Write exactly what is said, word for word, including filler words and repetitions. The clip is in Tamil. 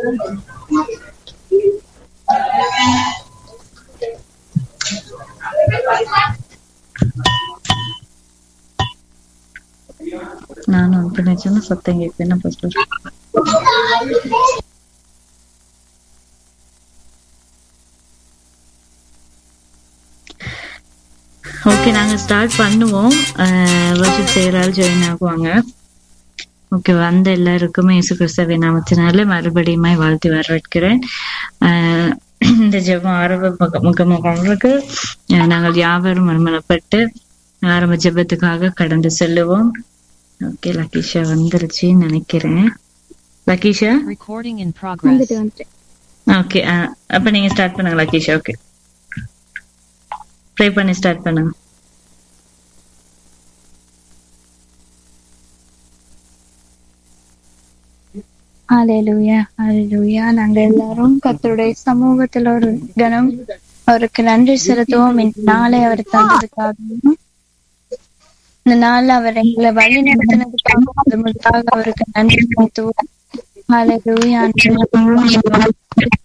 ನಾನು ಅನ್ಕೊಂಡೆ ಜನ ಸತ್ತಂಗೈತೆ ಫಸ್ಟ್. ஓகே, நாங்க ஸ்டார்ட் பண்ணுவோம். Worship செய்யறாள் join ஆகுவாங்க. ஓகே, வந்த எல்லாருக்குமே இயேசு கிறிஸ்துவின் நாமத்தினால மறுபடியும் வாழ்த்து வரவேற்கிறேன். ஆஹ் இந்த ஜெபம் ஆரம்ப முகமுகங்களுக்கு நாங்கள் யாவரும் மறுமணப்பட்டு ஆரம்ப ஜெபத்துக்காக கடந்து செல்லுவோம். ஓகே, லக்கீஷா வந்துருச்சுன்னு நினைக்கிறேன். லக்கீஷா ஓகே, அப்ப நீங்க ஸ்டார்ட் பண்ணுங்க லக்கீஷா. ஓகே, ப்ரே பண்ணி ஸ்டார்ட் பண்ணுங்க. ஹல்லேலூயா, ஹல்லேலூயா. நாங்க எல்லாரும் கர்த்தருடைய சமூகத்துல ஒரு கணம் அவருக்கு நன்றி செலுத்துவோம். இந்த நாளை அவர் தந்ததுக்காகவும் இந்த நாள் அவர் எங்களை வழி நடத்தினதுக்காக அவருக்கு நன்றி செலுத்துவோம். ஹல்லேலூயா.